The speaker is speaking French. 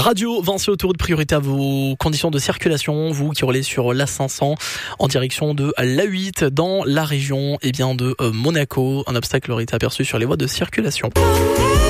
Radio Vinci Autoroute, priorité à vos conditions de circulation, vous qui roulez sur l'A500 en direction de l'A8 dans la région de Monaco. Un obstacle aurait été aperçu sur les voies de circulation.